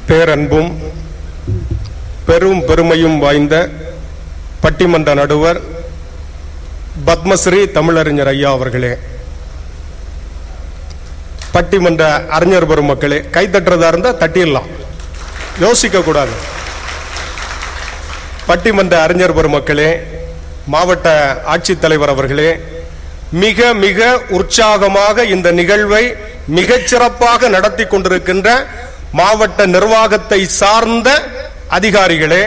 பேரன்பும் பெரும் பெருமையும் வாய்ந்த பட்டிமன்ற நடுவர் பத்மஸ்ரீ தமிழறிஞர் ஐயா அவர்களே, பட்டிமன்ற அறிஞர் பெருமக்களே, கை தட்டுறதா இருந்தா தட்டிடலாம், யோசிக்க கூடாது. பட்டிமன்ற அறிஞர் பெருமக்களே, மாவட்ட ஆட்சித்தலைவர் அவர்களே, மிக மிக உற்சாகமாக இந்த நிகழ்வை மிகச்சிறப்பாக நடத்தி கொண்டிருக்கின்ற மாவட்ட நிர்வாகத்தை சார்ந்த அதிகாரிகளே,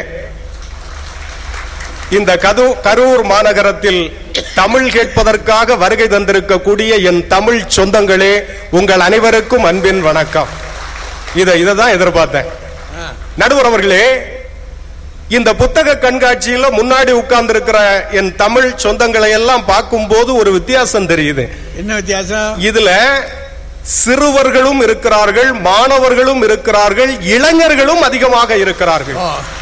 இந்த கரூர் மாநகரத்தில் தமிழ் கேட்பதற்காக வருகை தந்திருக்கக்கூடிய என் தமிழ் சொந்தங்களே, உங்கள் அனைவருக்கும் அன்பின் வணக்கம். இதைதான் எதிர்பார்த்தேன். நடுவர் அவர்களே, இந்த புத்தக கண்காட்சியில முன்னாடி உட்கார்ந்து இருக்கிற என் தமிழ் சொந்தங்களை எல்லாம் பார்க்கும் போது ஒரு வித்தியாசம் தெரியுது. என்ன வித்தியாசம்? இதுல சிறுவர்களும் இருக்கிறார்கள், மாணவர்களும் இருக்கிறார்கள், இளைஞர்களும் அதிகமாக இருக்கிறார்கள்.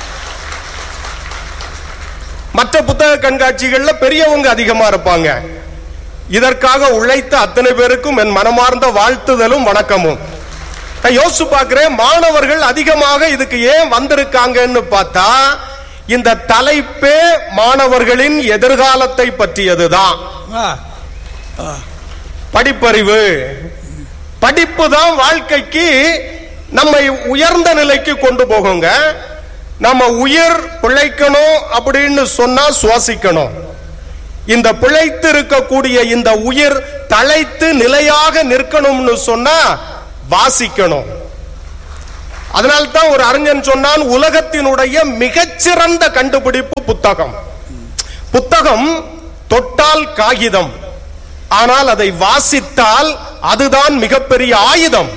மற்ற புத்தக கண்காட்சிகள்ல பெரியவங்க அதிகமா இருப்பாங்க. இதற்காக உழைத்த அத்தனை பேருக்கும் என் மனமார்ந்த வாழ்த்துதலும் வணக்கமும். யோசிச்சு பார்க்கிறேன், மாணவர்கள் அதிகமாக இதுக்கு ஏன் வந்திருக்காங்கன்னு பார்த்தா, இந்த தலைப்பே மாணவர்களின் எதிர்காலத்தை பற்றியதுதான். படிப்பறிவு, படிப்பு தான் வாழ்க்கைக்கு நம்மை உயர்ந்த நிலைக்கு கொண்டு போகுங்க. நம்ம உயிர் பிழைக்கணும் அப்படின்னு சொன்னா சுவாசிக்கணும். இந்த பிழைத்து இருக்கக்கூடிய இந்த உயிர் தழைத்து நிலையாக நிற்கணும்னு சொன்னா வாசிக்கணும். அதனால்தான் ஒரு அறிஞன் சொன்னான், உலகத்தினுடைய மிகச்சிறந்த கண்டுபிடிப்பு புத்தகம். புத்தகம் தொட்டால் காகிதம், ஆனால் அதை வாசித்தால் அதுதான் மிகப்பெரிய ஆயுதம்.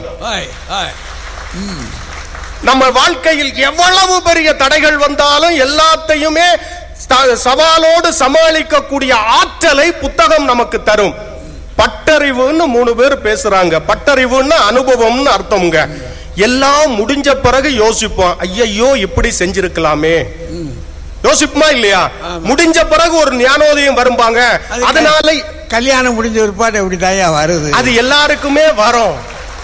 நம்ம வாழ்க்கையில் எவ்வளவு பெரிய தடைகள் வந்தாலும் எல்லாத்தையுமே சவாலோடு சமாளிக்கக்கூடிய ஆற்றலை புத்தகம் நமக்கு தரும். பட்டறிவுன்னு 3 பேர் பேசுறாங்க. பட்டறிவுன்னு அனுபவம்னு அர்த்தம்ங்க. எல்லாம் முடிஞ்ச பிறகு யோசிப்போம், ஐயோ இப்படி செஞ்சிருக்கலாமே, யோசிப்புமா இல்லையா? முடிஞ்ச பிறகு ஒரு ஞானோதயம் வரும்பாங்க. அதனால கல்யாணம் முடிஞ்ச ஒரு பாட்டு எப்படி தாயா வருது, அது எல்லாருக்குமே வரும்,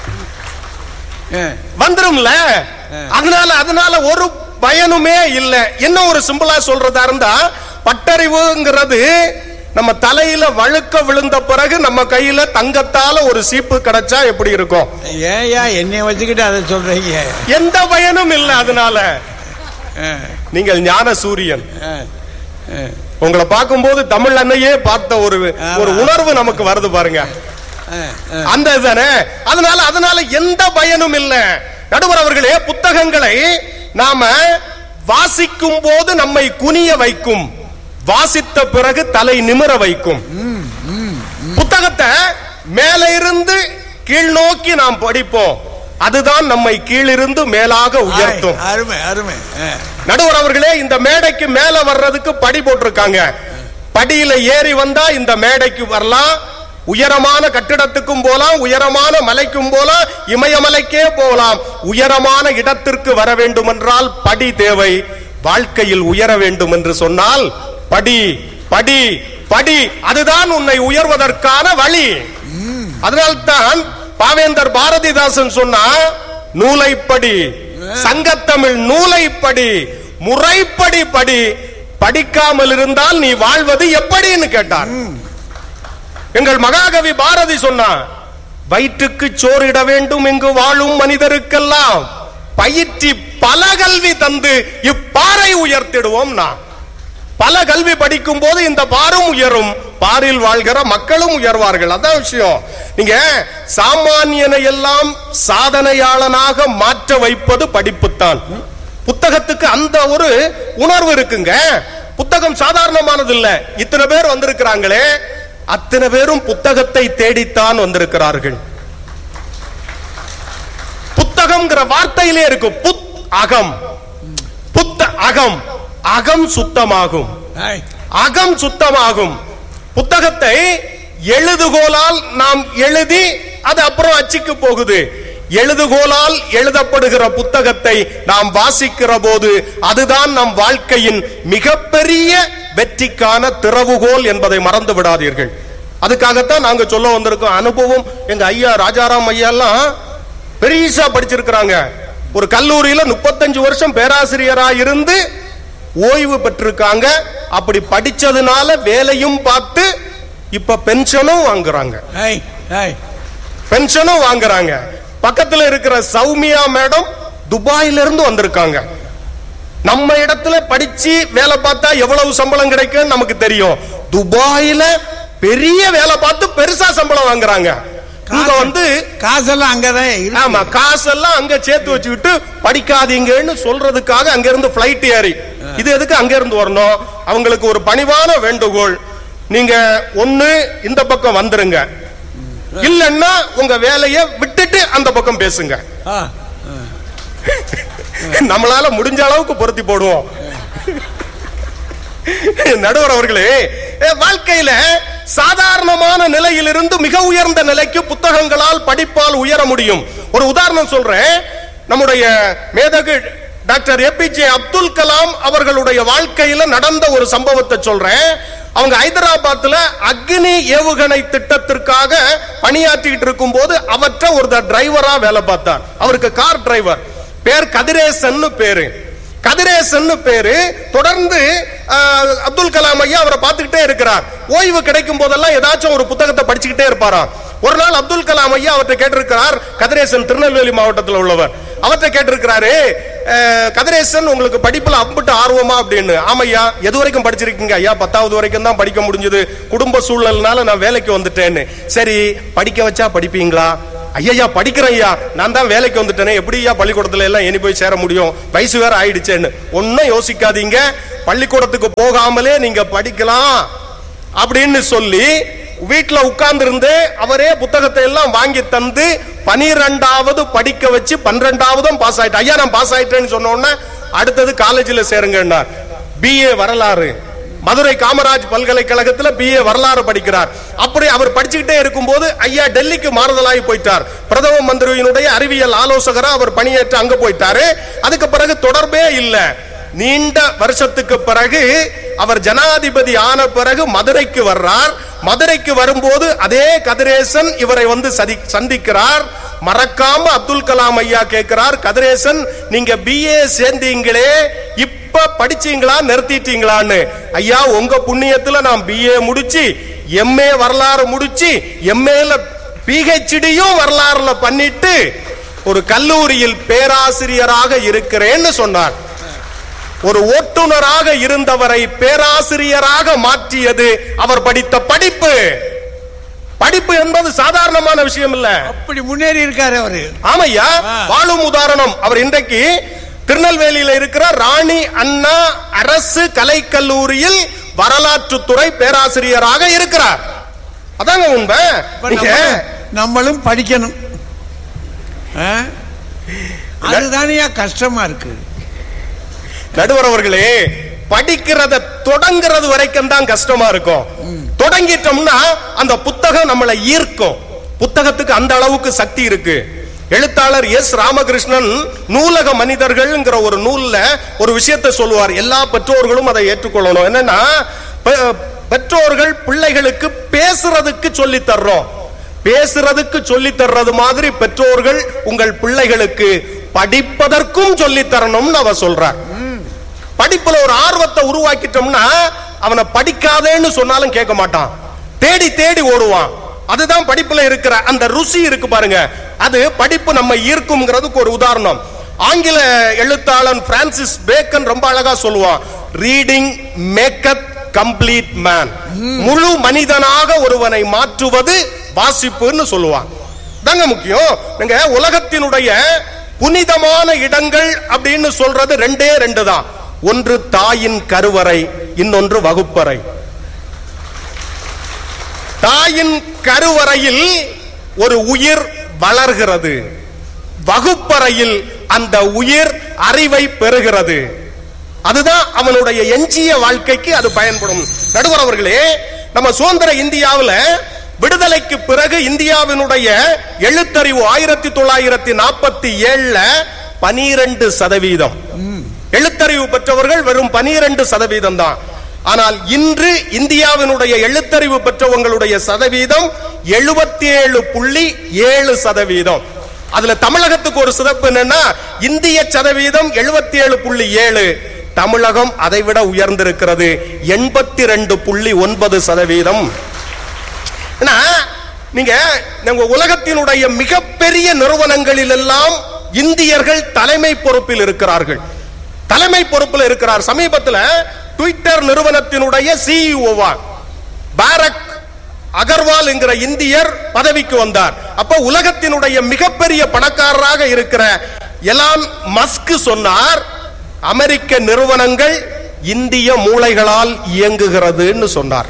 வந்துரும்ல. அதனால ஒரு பயனுமே இல்லை. என்ன ஒரு சிம்பிளா சொல்றதா இருந்தா, பட்டறிவுங்கிறது நம்ம தலையில வழுக்க விழுந்த பிறகு நம்ம கையில தங்கத்தால ஒரு சீப்பு கிடைச்சா எப்படி இருக்கும்? ஏயா என்னைய வச்சுக்கிட்டு அதை சொல்றீங்க? எந்த பயனும் இல்லை. அதனால நீங்கள் ஞான சூரியன். உங்களை பார்க்கும்போது தமிழ் அன்னையே பார்த்த ஒரு உணர்வு நமக்கு வருது பாருங்க, அந்த இதுதானே. அதனால எந்த பயனும் இல்லை. நடுவர் அவர்களே, புத்தகங்களை நாம வாசிக்கும் போது நம்மை குனிய வைக்கும், வாசித்த பிறகு தலை நிமிர வைக்கும். புத்தகத்தை மேல இருந்து கீழ் நோக்கி நாம் படிப்போம், அதுதான் நம்மை கீழிருந்து மேலாக உயர்த்தும். நடுவர் அவர்களே, இந்த மேடைக்கு மேல வர்றதுக்கு படி போட்டிருக்காங்க. படியில ஏறி வந்தா இந்த மேடைக்கு வரலாம், உயரமான கட்டிடத்துக்கும் போலாம், உயரமான மலைக்கும் போலாம், இமயமலைக்கே போகலாம். உயரமான இடத்திற்கு வர வேண்டும் என்றால் படி தேவை. வாழ்க்கையில் உயர வேண்டும் என்று சொன்னால் படி படி படி, அதுதான் உன்னை உயர்வதற்கான வழி. அதனால்தான் பாவேந்தர் பாரதிதாசன் சொன்னா, நூலைப்படி, சங்கத்தமிழ் நூலைப்படி, முறைப்படி படி, படிக்காமல் இருந்தால் நீ வாழ்வது எப்படின்னு கேட்டார். எங்கள் மகாகவி பாரதி சொன்னா, வயிற்றுக்கு சோறிட வேண்டும் இங்கு வாழும் மனிதருக்கெல்லாம் பயிற்சி பல கல்வி தந்து இப்பாறை உயர்த்திடுவோம். பல கல்வி படிக்கும் போது இந்த பாரும் உயரும், பாரில் வாழ்கிற மக்களும் உயர்வார்கள். அதான் விஷயம். நீங்க சாமானியனை எல்லாம் சாதனையாளனாக மாற்ற வைப்பது படிப்புத்தான். புத்தகத்துக்கு அந்த ஒரு உணர்வு இருக்குங்க. புத்தகம் சாதாரணமானது இல்ல. இத்தனை பேர் வந்திருக்கிறாங்களே, அத்தனை பேரும் புத்தகத்தை தேடித்தான் வந்திருக்கிறார்கள். புத்தகம்ங்கிற வார்த்தையிலே இருக்கு புத் அகம், புத்த அகம், அகம் சுத்தமாகும், அகம் சுத்தமாகும். புத்தகத்தை எழுதுகோலால் நாம் எழுதி அது அப்புறம் அச்சுக்கு போகுது. எழுதுகோலால் எழுதப்படுகிற புத்தகத்தை நாம் வாசிக்கிற போது அதுதான் நம் வாழ்க்கையின் மிகப்பெரிய வெற்றிக்கான திறவுகோல் என்பதை மறந்து விடாதீர்கள். அதுக்காகத்தான் நாங்க சொல்ல வந்திருக்கோம். அனுபவம் எங்க ஐயா ராஜாராம் ஐயா எல்லாம் பெரிசா படிச்சிருக்கிறாங்க. ஒரு கல்லூரியில 35 வருஷம் பேராசிரியரா இருந்து ஓய்வு பெற்றிருக்காங்க. அப்படி படிச்சதுனால வேலையும் பார்த்து இப்ப பென்ஷனும் வாங்குறாங்க. பென்ஷனும் வாங்குறாங்க. பக்கத்துல இருக்கிற சௌமியா மேடம் துபாயில இருந்து வந்திருக்காங்க. நம்ம இடத்துல படிச்சு வேலை பார்த்தா எவ்வளவு சம்பளம் கிடைக்கும் நமக்கு தெரியும். துபாயில பெரிய வேலை பார்த்து பெருசா சம்பளம் வாங்குறாங்க. இங்க வந்து காசெல்லாம் அங்கதான். ஆமா, காசெல்லாம் அங்க சேர்த்து வச்சுக்கிட்டு படிக்காதீங்கன்னு சொல்றதுக்காக அங்க இருந்து பிளைட் ஏறி இது எதுக்கு அங்க இருந்து வரணும்? அவங்களுக்கு ஒரு பணிவான வேண்டுகோள், நீங்க ஒண்ணு இந்த பக்கம் வந்துருங்க, இல்லன்னா உங்க வேலையை விட்டுட்டு அந்த பக்கம் பேசுங்க. நம்மளால முடிஞ்ச அளவுக்கு பொருத்தி போடுவோம். நடுவர் அவர்களே, வாழ்க்கையில சாதாரணமான நிலையிலிருந்து மிக உயர்ந்த நிலைக்கு புத்தகங்களால் படிப்பால் உயர முடியும். ஒரு உதாரணம் சொல்றேன். நம்முடைய மேதகு டாக்டர் ஏபிஜே அப்துல் கலாம் அவர்களுடைய வாழ்க்கையில நடந்த ஒரு சம்பவத்தை சொல்றேன். அவங்க ஹைதராபாத்ல அக்னி ஏவுகணை திட்டத்திற்காக பணியாற்றிட்டு இருக்கும் போது அவற்றை ஒரு டிரைவரா வேலை பார்த்தார். அவருக்கு கார் டிரைவர், பேர் கதிரேசன் பேரு. கதிரேசன் பேரு. தொடர்ந்து அப்துல் கலாம் ஐயா அவரை பார்த்துக்கிட்டே இருக்கிறார். ஓய்வு கிடைக்கும் போதெல்லாம் ஏதாச்சும் ஒரு புத்தகத்தை படிச்சுக்கிட்டே இருப்பாராம். ஒரு நாள் அப்துல் கலாம் ஐயா அவற்றை கேட்டிருக்கிறார். கதிரேசன் திருநெல்வேலி மாவட்டத்தில் உள்ளவர். அவற்றை கேட்டிருக்கிறாரு, கதிரேசன் உங்களுக்கு படிப்புல அம்பிட்டு ஆர்வமா அப்படின்னு. ஆமையா, எது வரைக்கும் படிச்சிருக்கீங்க? ஐயா 10வது வரைக்கும் தான் படிக்க முடிஞ்சது, குடும்ப சூழல்னால நான் வேலைக்கு வந்துட்டேன்னு. சரி, படிக்க வச்சா படிப்பீங்களா? ஐயா படிக்கிறேன் ஐயா, நான் தான் வேலைக்கு வந்துட்டேனே, எப்படி ஐயா பள்ளிக்கூடத்துல எல்லாம் இனி போய் சேர முடியும், வயசு வேற ஆயிடுச்சேன்னு. ஒன்னும் யோசிக்காதீங்க, பள்ளிக்கூடத்துக்கு போகாமலே நீங்க படிக்கலாம் அப்படின்னு சொல்லி வீட்டுல உட்கார்ந்து இருந்து அவரே புத்தகத்தை எல்லாம் வாங்கி தந்து 12வது படிக்க வச்சு 12வதும் பாஸ் ஆயிட்டேன். ஐயா நான் பாஸ் ஆயிட்டேன்னு சொன்ன உடனே அடுத்தது காலேஜில் சேருங்க. பிஏ வரலாறு, மதுரை காமராஜ் பல்கலைக்கழகத்தில் பிஏ வரலாறு படிக்கிறார். அப்படி அவர் படிச்சுக்கிட்டே இருக்கும் போது ஐயா டெல்லிக்கு மாறுதலாகி போயிட்டார். பிரதம மந்திரியினுடைய அறிவியல் ஆலோசகரா அவர் பணியேற்று அங்க போயிட்டாரு. அதுக்கு பிறகு தொடர்பே இல்லை. நீண்ட வருஷத்துக்கு பிறகு அவர் ஜனாதிபதி ஆன பிறகு மதுரைக்கு வர்றார். மதுரைக்கு வரும்போது அதே கதிரேசன் இவரை வந்து சந்திக்கிறார். மறக்காம அப்துல் கலாம் ஐயா கேட்கிறார், கதிரேசன் நீங்க பிஏ சேர்ந்தீங்களே, இப்ப படிச்சீங்களா நிறுத்திட்டீங்களான்னு. ஐயா உங்க புண்ணியத்துல நான் பிஏ முடிச்சு எம்ஏ வரலாறு முடிச்சு எம்ஏல பிஹெச்டியும் வரலாறுல பண்ணிட்டு ஒரு கல்லூரியில் பேராசிரியராக இருக்கிறேன்னு சொன்னார். ஒரு ஓட்டுநராக இருந்தவரை பேராசிரியராக மாற்றியது அவர் படித்த படிப்பு. படிப்பு என்பது சாதாரணமான விஷயம் இல்ல. அப்படி முன்னேறி இருக்காரு அவரு. ஆமையா, வாழும் உதாரணம். அவர் இன்றைக்கு திருநெல்வேலியில் இருக்கிற ராணி அண்ணா அரசு கலைக்கல்லூரியில் வரலாற்றுத்துறை பேராசிரியராக இருக்கிறார். அதாங்க உண்மை. நம்மளும் படிக்கணும். அதுதானே கஷ்டமா இருக்கு. நடுவர் அவர்களே, படிக்கிறத தொடங்குறது வரைக்கும் தான் கஷ்டமா இருக்கும். தொடங்கிட்டோம்னா அந்த புத்தகம் நம்மளை ஈர்க்கும். புத்தகத்துக்கு அந்த அளவுக்கு சக்தி இருக்கு. எழுத்தாளர் எஸ் ராமகிருஷ்ணன் நூலக மனிதர்கள்ங்கிற ஒரு நூல்ல ஒரு விஷயத்தை சொல்லுவார். எல்லா பெற்றோர்களும் அதை ஏற்றுக்கொள்ளணும். என்னன்னா, பெற்றோர்கள் பிள்ளைகளுக்கு பேசுறதுக்கு சொல்லி தர்றோம். பேசுறதுக்கு சொல்லி தர்றது மாதிரி பெற்றோர்கள் உங்கள் பிள்ளைகளுக்கு படிப்பதற்கும் சொல்லி தரணும்னு அவர் சொல்றார். படிப்புல ஒரு ஆர்வத்தை உருவாக்கிட்டோம்னா அவனை படிக்காதேன்னு சொன்னாலும் கேட்க மாட்டான், தேடி தேடி ஓடுவான். அதுதான் படிப்புல இருக்கிற அந்த ருசி இருக்கு பாருங்க. அது படிப்பு நம்ம ஈர்க்கும்ங்கிறதுக்கு ஒரு உதாரணம். ஆங்கில எழுத்தாளன் பிரான்சிஸ் பேக்கன் ரொம்ப அழகா சொல்லுவான், ரீடிங் மேக்கத் கம்ப்ளீட் மேன். முழு மனிதனாக ஒருவனை மாற்றுவது வாசிப்புன்னு சொல்லுவான். தாங்க முக்கியம். நீங்க உலகத்தினுடைய புனிதமான இடங்கள் அப்படின்னு சொல்றது ரெண்டே ரெண்டு தான். ஒன்று தாயின் கருவறை, இன்னொன்று வகுப்பறை. தாயின் கருவறையில் ஒரு உயிர் வளர்கிறது, வகுப்பறையில் அந்த உயிர் அறிவை பெறுகிறது. அதுதான் அவனுடைய எஞ்சிய வாழ்க்கைக்கு அது பயன்படும். நடுவர் அவர்களே, நம்ம சுதந்திர இந்தியாவில் விடுதலைக்கு பிறகு இந்தியாவினுடைய எழுத்தறிவு 1947 12%. எழுத்தறிவு பெற்றவர்கள் வெறும் 12% தான். ஆனால் இன்று இந்தியாவினுடைய எழுத்தறிவு பெற்றவங்களுடைய சதவீதம் 77.7%. அதுல தமிழகத்துக்கு ஒரு சிறப்பு என்னன்னா இந்திய சதவீதம் 77.7, தமிழகம் அதை விட உயர்ந்திருக்கிறது 82.9%. நீங்க உலகத்தினுடைய மிகப்பெரிய நிறுவனங்களில் எல்லாம் இந்தியர்கள் தலைமை பொறுப்பில் இருக்கிறார்கள். சமீபத்தில் ட்விட்டர் நிறுவனத்தினுடைய சிஇஓவா பாரக் அகர்வால் என்கிற இந்தியர் பதவிக்கு வந்தார். அப்ப உலகத்தினுடைய மிகப்பெரிய பணக்காரராக இருக்கிற எலான் மஸ்க் சொன்னார், அமெரிக்க நிறுவனங்கள் இந்திய மூளைகளால் இயங்குகிறதுன்னு சொன்னார்.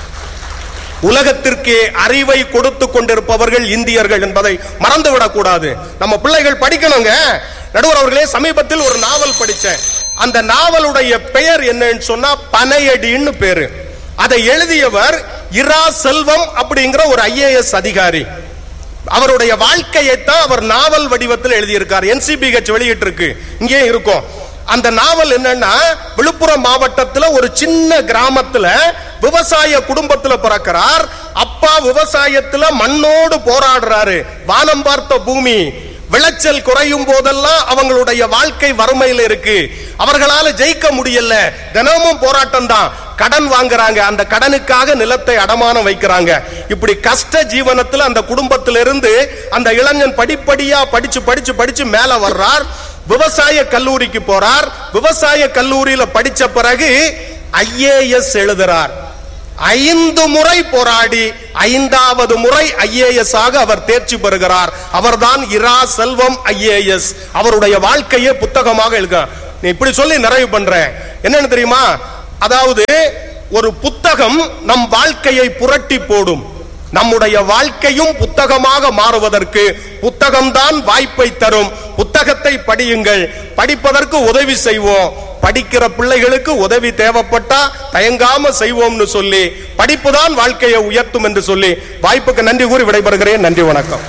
உலகத்திற்கு அறிவை கொடுத்து கொண்டிருப்பவர்கள் இந்தியர்கள் என்பதை மறந்துவிடக் கூடாது. நம்ம பிள்ளைகள் படிக்கணுங்க. நடுவர் அவர்களே, சமீபத்தில் ஒரு நாவல் படிச்சேன். அந்த நாவலுடைய பெயர் என்னன்னு சொன்னா பனையடின்னு பேரு. அதை எழுதியவர் இரா செல்வம் அப்படிங்கிற ஒரு ஐஏஎஸ் அதிகாரி. அவருடைய வாழ்க்கையைத்தான் அவர் நாவல் வடிவத்தில் எழுதியிருக்கார். NCBH வெளியிட்டு இருக்கு, இங்கே இருக்கும். அந்த நாவல் என்னன்னா, விழுப்புரம் மாவட்டத்துல ஒரு சின்ன கிராமத்துல விவசாய குடும்பத்துல பிறக்கிறார். அப்பா விவசாயத்துல மண்ணோடு போராடுறாரு. வானம் பார்த்த பூமி, விளைச்சல் குறையும் போதெல்லாம் அவங்களுடைய வாழ்க்கை வறுமையில் இருக்கு. அவர்களால ஜெயிக்க முடியல, தினமும் போராட்டம் தான். கடன் வாங்குறாங்க, அந்த கடனுக்காக நிலத்தை அடமானம் வைக்கிறாங்க. இப்படி கஷ்ட ஜீவனத்துல அந்த குடும்பத்திலிருந்து அந்த இளைஞன் படிப்படியா படிச்சு மேல வர்றார். விவசாய கல்லூரிக்கு போறார். விவசாய கல்லூரியில படிச்ச பிறகு IAS எழுதுறார். 5 முறை போராடி 5வது முறை IAS ஆக அவர் தேர்ச்சி பெறுகிறார். அவர்தான் இரா செல்வம் IAS. அவருடைய வாழ்க்கையை புத்தகமாக எழுத. இப்படி சொல்லி நிறைவு பண்றேன். என்னன்னு தெரியுமா? அதாவது ஒரு புத்தகம் நம் வாழ்க்கையை புரட்டி போடும். நம்முடைய வாழ்க்கையும் புத்தகமாக மாறுவதற்கு புத்தகம்தான் வாய்ப்பை தரும். புத்தகத்தை படியுங்கள், படிப்பதற்கு உதவி செய்வோம். படிக்கிற பிள்ளைகளுக்கு உதவி தேவைப்பட்டா தயங்காம செய்வோம்னு சொல்லி, படிப்புதான் வாழ்க்கையை உயர்த்தும் என்று சொல்லி வாய்ப்புக்கு நன்றி கூறி விடைபெறுகிறேன். நன்றி, வணக்கம்.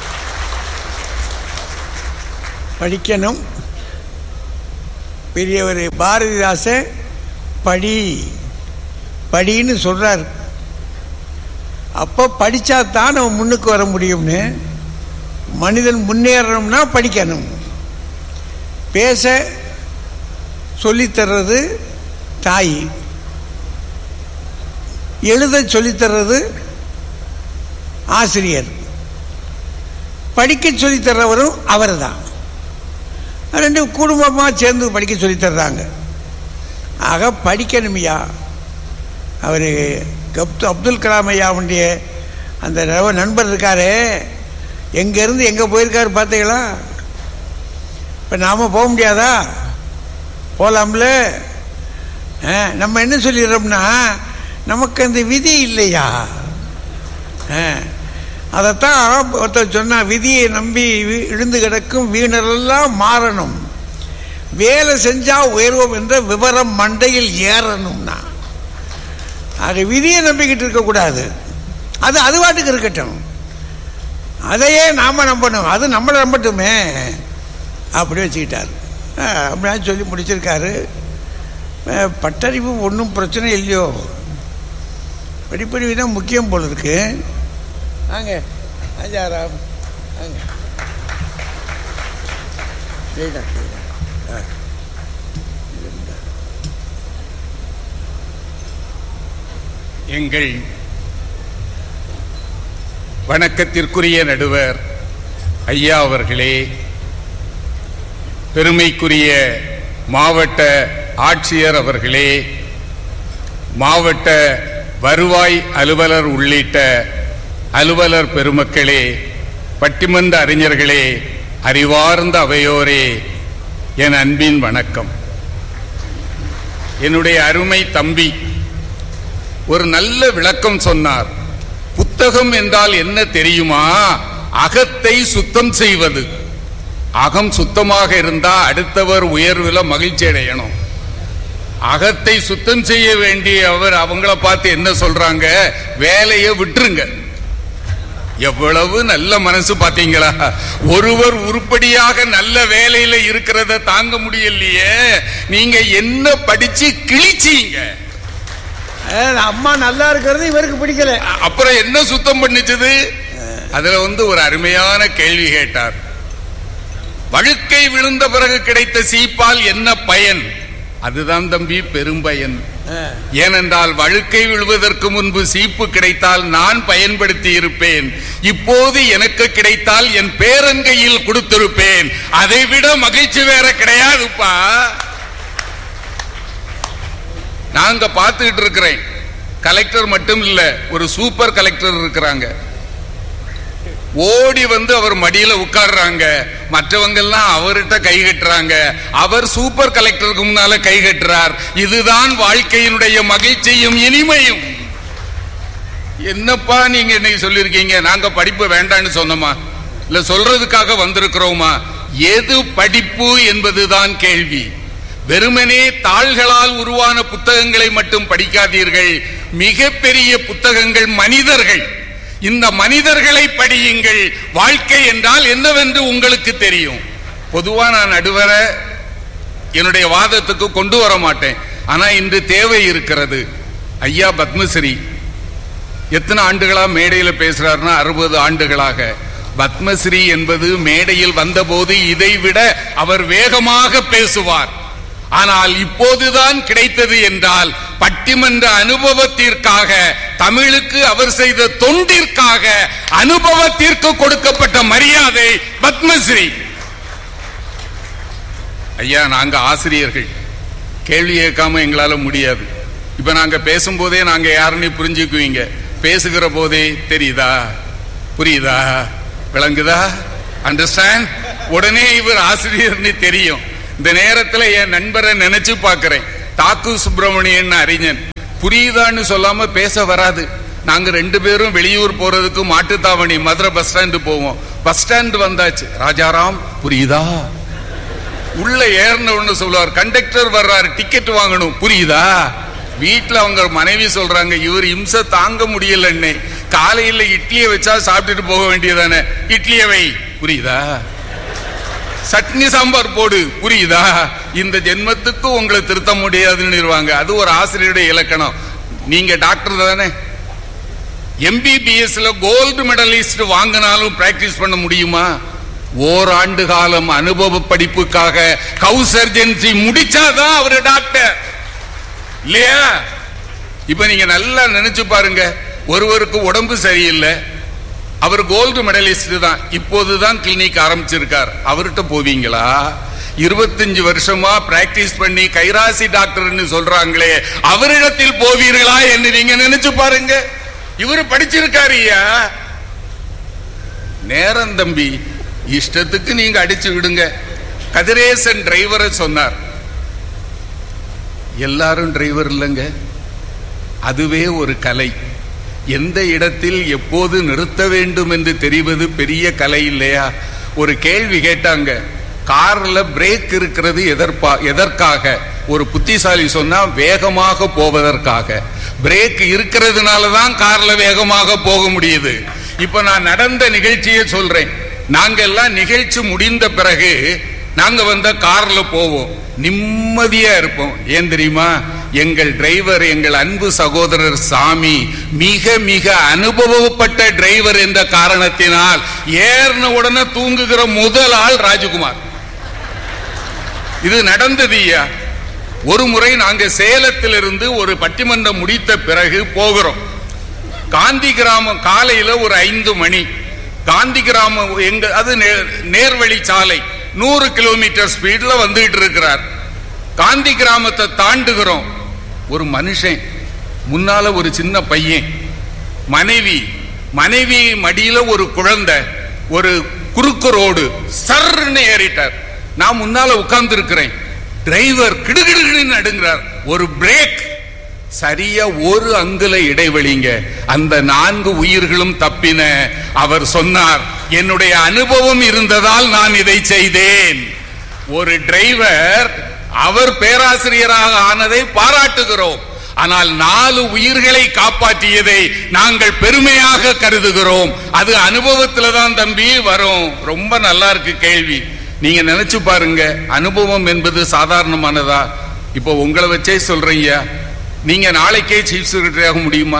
படிக்கணும். பெரியவர் பாரதிதாசன் படின்னு சொல்றாரு. அப்போ படிச்சா தான் நம்ம முன்னுக்கு வர முடியும்னு. மனிதன் முன்னேறணும்னா படிக்கணும். பேச சொல்லித்தர்றது தாய், எழுத சொல்லித்தர்றது ஆசிரியர், படிக்க சொல்லித்தர்றவரும் அவர் தான். ரெண்டு குடும்பமாக சேர்ந்து படிக்க சொல்லித்தர்றாங்க. ஆக படிக்கணுமையா. அவர் அப்துல் கலாம் ஐயாவுடைய அந்த நண்பர் இருக்காரு, எங்கேருந்து எங்கே போயிருக்காரு பார்த்தீங்களா? இப்போ நாம் போக முடியாதா? போகலாம்ல. நம்ம என்ன சொல்லிடுறோம்னா, நமக்கு அந்த விதி இல்லையா? அதைத்தான் ஒருத்தர் சொன்னா, விதியை நம்பி இழுந்து கிடக்கும் வீணரெல்லாம் மாறணும், வேலை செஞ்சா உயர்வோம் என்ற விவரம் மண்டையில் ஏறணும்னா. ஆக விதியை நம்பிக்கிட்டு இருக்கக்கூடாது. அது வாட்டுக்கு இருக்கட்டும், அதையே நாம நம்பணும், அது நம்மளை நம்பட்டுமே அப்படி வச்சுக்கிட்டார். அப்படின்னு சொல்லி முடிச்சிருக்காரு. பட்டறிவு ஒன்றும் பிரச்சனை இல்லையோ, படிப்பறிவு தான் முக்கியம் போல இருக்கு. வாங்க அஜாராம், வாங்க. எங்கள் வணக்கத்திற்குரிய நடுவர் ஐயா அவர்களே, பெருமைக்குரிய மாவட்ட ஆட்சியர் அவர்களே, மாவட்ட வருவாய் அலுவலர் உள்ளிட்ட அலுவலர் பெருமக்களே, பட்டிமன்ற அறிஞர்களே, அறிவார்ந்த அவையோரே, என் அன்பின் வணக்கம். என்னுடைய அருமை தம்பி ஒரு நல்ல விளக்கம் சொன்னார். புத்தகம் என்றால் என்ன தெரியுமா? அகத்தை சுத்தம் செய்வது. அகம் சுத்தமாக இருந்தா அடுத்தவர் உயர்வுல மகிழ்ச்சி அடையணும். அகத்தை சுத்தம் செய்ய வேண்டிய அவங்கள பார்த்து என்ன சொல்றாங்க? வேலையை விட்டுருங்க. எவ்வளவு நல்ல மனசு பாத்தீங்களா? ஒருவர் உருப்படியாக நல்ல வேலையில இருக்கிறத தாங்க முடியலையே, நீங்க என்ன படிச்சு கிழிச்சீங்க? அம்மா நல்லா இருக்கிறது இவருக்கு பிடிக்கல, அப்புறம் என்ன சுத்தம் பண்ணிச்சது? அதுல ஒரு அருமையான கேள்வி கேட்டார். வழுக்கை விழுந்த பிறகு கிடைத்த சீப்பால் என்ன பயன்? அதுதான் தம்பி பெரும்பயன். ஏனென்றால் வழுக்கை விழுவதற்கு முன்பு சீப்பு கிடைத்தால் நான் பயன்படுத்தி இருப்பேன். இப்போது எனக்கு கிடைத்தால் என் பேரன்கையில் கொடுத்திருப்பேன். அதை விட மகிழ்ச்சி வேற கிடையாதுப்பா. நாங்க பார்த்துக்கிட்டு இருக்கிறேன். கலெக்டர் மட்டும் இல்ல, ஒரு சூப்பர் கலெக்டர் இருக்கிறாங்க. ஓடி வந்து அவர் மடியில உட்கார்றாங்க. மற்றவங்க எல்லாம் அவர்கிட்ட கை கட்டுறாங்க. அவர் சூப்பர் கலெக்டருக்கு முன்னால கை கட்டுறார். இதுதான் வாழ்க்கையினுடைய மகிழ்ச்சியும் இனிமையும். என்னப்பா நீங்க இன்னைக்கு சொல்லிருக்கீங்க? நாங்க படிப்பு வேண்டான்னு சொன்னோமா, இல்ல சொல்றதுக்காக வந்திருக்கிறோமா? எது படிப்பு என்பதுதான் கேள்வி. வெறுமனே தாள்களால் உருவான புத்தகங்களை மட்டும் படிக்காதீர்கள். மிகப்பெரிய புத்தகங்கள் மனிதர்கள். இந்த மனிதர்களை படியுங்கள். வாழ்க்கை என்றால் என்னவென்று உங்களுக்கு தெரியும். பொதுவா நான் நடுவர என்னுடைய வாதத்துக்கு கொண்டு வர மாட்டேன். ஆனா இன்று தேவை இருக்கிறது. ஐயா பத்மஸ்ரீ எத்தனை ஆண்டுகளா மேடையில பேசுறாருன்னா 60 ஆண்டுகளாக. பத்மஸ்ரீ என்பது மேடையில் வந்தபோது இதை விட அவர் வேகமாக பேசுவார். ஆனால் இப்போதுதான் கிடைத்தது என்றால் பட்டிமன்ற அனுபவத்திற்காக, தமிழுக்கு அவர் செய்த தொண்டிற்காக, அனுபவத்திற்கு கொடுக்கப்பட்ட மரியாதை பத்மஸ்ரீ. ஐயா நாங்க ஆசிரியர்கள், கேள்வி கேட்காம எங்களால முடியாது. இப்ப நாங்க பேசும்போதே நாங்க யாருன்னு புரிஞ்சுக்குவீங்க. பேசுகிற போதே தெரியுதா, புரியுதா, விளங்குதா, அண்டர்ஸ்டாண்ட்? உடனே இவர் ஆசிரியர்னு தெரியும். இந்த நேரத்தில் என் நண்பரை நினைச்சு பார்க்கிறேன். தாக்கு சுப்பிரமணியன் அறிஞன். புரியுதான்னு சொல்லாம பேச வராது. நாங்க 2 பேரும் வெளியூர் போறதுக்கு மாட்டுத்தாவணி மதுரை பஸ் ஸ்டாண்டு போவோம். பஸ் ஸ்டாண்டு வந்தாச்சு. ராஜாராம் புரியுதா? உள்ள ஏறின ஒண்ணு சொல்லுவார், கண்டக்டர் வர்றாரு, டிக்கெட் வாங்கணும், புரியுதா? வீட்டுல அவங்க மனைவி சொல்றாங்க, இவர் இம்சை தாங்க முடியலன்னு, காலையில இட்லியை வச்சா சாப்பிட்டுட்டு போக வேண்டியதானே, இட்லியை வை, புரியுதா? சட்னி சாம்பார் போடு, புரியுதா? இந்த ஜென்மத்துக்கு உங்களை திருத்த முடியாதுன்னு. அது ஒரு ஆசிரியருடைய இலக்கணம். நீங்க டாக்டர் தானே, MBBS கோல்டு மெடலிஸ்ட் வாங்கினாலும் பிராக்டிஸ் பண்ண முடியுமா? ஓராண்டு காலம் அனுபவ படிப்புக்காக கவு சர்ஜன்சி முடிச்சாதான் அவரு டாக்டர் இல்லையா? இப்ப நீங்க நல்லா நினைச்சு பாருங்க. ஒருவருக்கு உடம்பு சரியில்லை, அவர் கோல்டு மெடலிஸ்ட் தான், இப்போதுதான் கிளினிக் ஆரம்பிச்சிருக்கார். அவர்கிட்ட போவீங்களா? 25 வருஷமா பிராக்டிஸ் பண்ணி கைராசி டாக்டர்னு சொல்றாங்களே, அவரிடத்தில் போவீர்களா என்று நீங்க நினைச்சு பாருங்க. இவரு படிச்சிருக்காரு. நேரம் தம்பி, இஷ்டத்துக்கு நீங்க அடிச்சு விடுங்க. கதிரேசன் டிரைவரை சொன்னார். எல்லாரும் டிரைவர் இல்லைங்க, அதுவே ஒரு கலை. எந்த இடத்தில் எப்போது நிறுத்த வேண்டும் என்று தெரிவது பெரிய கலை இல்லையா? ஒரு கேள்வி கேட்டாங்க, கார்ல பிரேக் இருக்கிறது எதற்காக? ஒரு புத்திசாலி சொன்னா வேகமாக போவதற்காக. பிரேக் இருக்கிறதுனாலதான் கார்ல வேகமாக போக முடியுது. இப்ப நான் நடந்த நிகழ்ச்சியை சொல்றேன். நாங்க எல்லாம் நிகழ்ச்சி முடிந்த பிறகு நாங்க வந்த கார்ல போவோம், நிம்மதியா இருப்போம். ஏன் தெரியுமா? எங்கள் டிரைவர், எங்கள் அன்பு சகோதரர் சாமி மிக மிக அனுபவப்பட்ட டிரைவர் என்ற காரணத்தினால் ஏறின உடனே தூங்குகிற முதல் ஆள் ராஜகுமார். இது நடந்தது. ஒரு முறை நாங்க சேலத்திலிருந்து ஒரு பட்டிமன்றம் முடித்த பிறகு போகிறோம். காந்தி கிராமம் காலையில ஒரு 5 மணி. காந்தி கிராமம் எங்க, அது நேர்வழி சாலை, 100 கிலோமீட்டர் ஸ்பீட்ல வந்துகிட்டு இருக்கிறார். காந்தி கிராமத்தை தாண்டுகிறோம். ஒரு மனுஷன் முன்னால, ஒரு சின்ன பையன், மனைவி மடியில ஒரு குழந்தை, ஒரு குறுக்கு ரோடு, சர்ன்னு ஏறிட்டார். நான் முன்னால உட்கார்ந்து இருக்கிறேன். டிரைவர் கிடுகிடுன்னு அடுங்கிறார். ஒரு பிரேக், சரியா 1 அங்குல இடைவெளிங்க. அந்த 4 உயிர்களும் தப்பின. அவர் சொன்னார், என்னுடைய அனுபவம் இருந்ததால் நான் இதை செய்தேன். ஒரு டிரைவர், அவர் பேராசிரியராக ஆனதை பாராட்டுகிறோம். ஆனால் 4 உயிர்களை காப்பாற்றியதை நாங்கள் பெருமையாக கருதுகிறோம். அது அனுபவத்துல தான் தம்பி வரும். ரொம்ப நல்லா இருக்கு கேள்வி. நீங்க நினைச்சு பாருங்க, அனுபவம் என்பது சாதாரணமானதா? இப்போ உங்களை வச்சே சொல்றீங்க, நீங்க நாளைக்கே சீஃப் செக்ரட்டரி ஆக முடியுமா?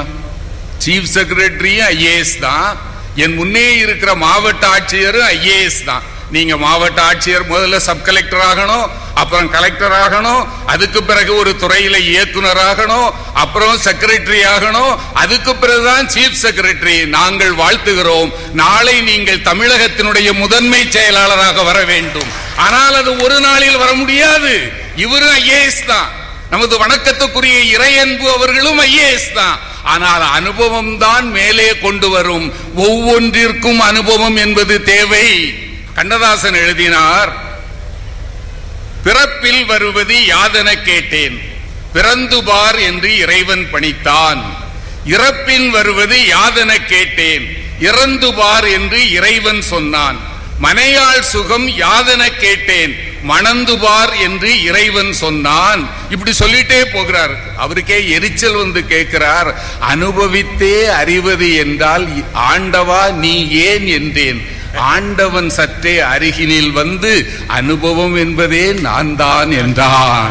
சீஃப் செக்ரட்டரியும் IAS தான், என் முன்னே இருக்கிற மாவட்ட ஆட்சியரும் IAS தான். நீங்க மாவட்ட ஆட்சியர் முதல்ல சப் கலெக்டர் ஆகணும், அப்புறம் கலெக்டர் ஆகணும், அதுக்கு பிறகு ஒரு துறையில இயக்குனர் ஆகணும், அப்புறம் செக்ரட்டரி ஆகணும், அதுக்கு பிறகுதான் சீஃப் செக்ரட்டரி. நாங்கள் வாழ்த்துகிறோம், நாளை நீங்கள் தமிழகத்தினுடைய முதன்மை செயலாளராக வர வேண்டும். ஆனால் அது ஒரு நாளில் வர முடியாது. இவரும் ஐஏஎஸ் தான், நமது வணக்கத்துக்குரிய இறையன்பு அவர்களும் ஐஏஎஸ் தான். ஆனால் அனுபவம் தான் மேலே கொண்டு வரும். ஒவ்வொன்றிற்கும் அனுபவம் என்பது தேவை. கண்ணதாசன் எழுதினார், பிறப்பில் வருவது யாதென கேட்டேன், பிறந்து பார் என்று இறைவன் பணித்தான். இறப்பின் வருவது யாதென கேட்டேன், இறந்து பார் என்று இறைவன் சொன்னான். மனையாள் சுகம் யாதென கேட்டேன், மணந்து பார் என்று இறைவன் சொன்னான். இப்படி சொல்லிட்டே போகிறார். அவருக்கே எரிச்சல் வந்து கேட்கிறார், அனுபவித்தே அறிவது என்றால் ஆண்டவா நீ ஏன் என்றேன். ஆண்டவன் சற்றே அருகினில் வந்து அனுபவம் என்பதே நான் தான் என்றான்.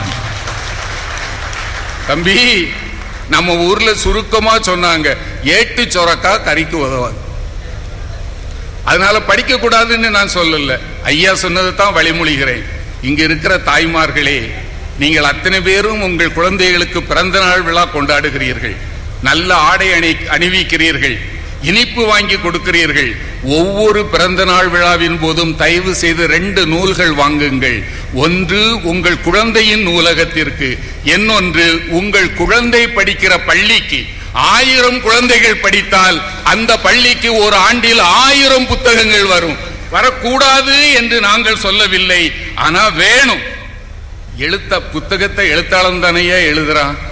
தம்பி, நம்ம ஊர்ல சுருக்கமா சொன்னாங்க, ஏட்டு சொரக்கா கறிக்கு உதவாது. அதனால படிக்க கூடாதுன்னு நான் சொல்லல, ஐயா சொன்னதை தான் வழிமொழிகிறேன். இங்க இருக்கிற தாய்மார்களே, நீங்கள் அத்தனை பேரும் உங்கள் குழந்தைகளுக்கு பிறந்த நாள் விழா கொண்டாடுகிறீர்கள், நல்ல ஆடை அணிவிக்கிறீர்கள், இனிப்பு வாங்கி கொடுக்கிறீர்கள். ஒவ்வொரு பிறந்த நாள் விழாவின் போதும் தயவு செய்து 2 நூல்கள் வாங்குங்கள். ஒன்று உங்கள் குழந்தையின் நூலகத்திற்கு, இன்னொன்று உங்கள் குழந்தை படிக்கிற பள்ளிக்கு. 1000 குழந்தைகள் படித்தால் அந்த பள்ளிக்கு ஒரு ஆண்டில் 1000 புத்தகங்கள் வரும். வரக்கூடாது என்று நாங்கள் சொல்லவில்லை, ஆனா வேணும். புத்தகத்தை எழுத்தாளன் தானையே எழுதுறான்.